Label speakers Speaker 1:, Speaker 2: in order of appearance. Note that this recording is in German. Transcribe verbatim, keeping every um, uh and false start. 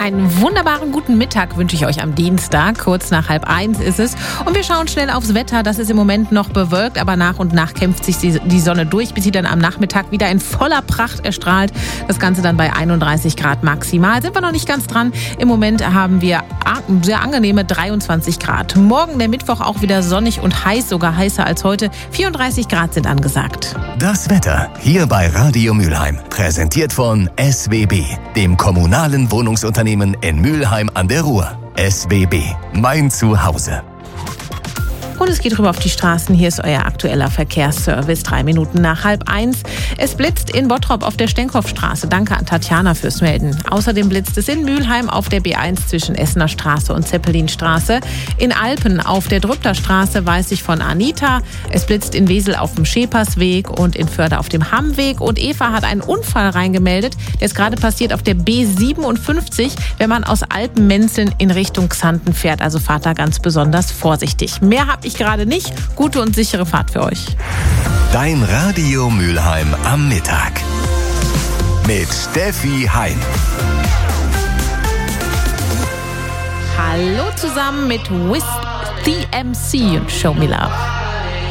Speaker 1: Einen wunderbaren guten Mittag wünsche ich euch am Dienstag. Kurz nach halb eins ist es. Und wir schauen schnell aufs Wetter. Das ist im Moment noch bewölkt, aber nach und nach kämpft sich die Sonne durch, bis sie dann am Nachmittag wieder in voller Pracht erstrahlt. Das Ganze dann bei einunddreißig Grad maximal. Sind wir noch nicht ganz dran. Im Moment haben wir sehr angenehme dreiundzwanzig Grad. Morgen, der Mittwoch, auch wieder sonnig und heiß, sogar heißer als heute. vierunddreißig Grad sind angesagt.
Speaker 2: Das Wetter hier bei Radio Mülheim. Präsentiert von S W B, dem kommunalen Wohnungsunternehmen in Mülheim an der Ruhr. S W B, mein Zuhause.
Speaker 1: Und es geht rüber auf die Straßen. Hier ist euer aktueller Verkehrsservice. Drei Minuten nach halb eins. Es blitzt in Bottrop auf der Stenkopfstraße. Danke an Tatjana fürs Melden. Außerdem blitzt es in Mülheim auf der B eins zwischen Essener Straße und Zeppelinstraße. In Alpen auf der Drübter Straße weiß ich von Anita. Es blitzt in Wesel auf dem Schepersweg und in Förde auf dem Hammweg. Und Eva hat einen Unfall reingemeldet. Der ist gerade passiert auf der B siebenundfünfzig, wenn man aus Alpenmenzeln in Richtung Xanten fährt. Also fahrt da ganz besonders vorsichtig. Mehr habe ich gerade nicht. Gute und sichere Fahrt für euch.
Speaker 2: Dein Radio Mülheim am Mittag. Mit Steffi Hein.
Speaker 1: Hallo zusammen mit With The M C und Show Me Love.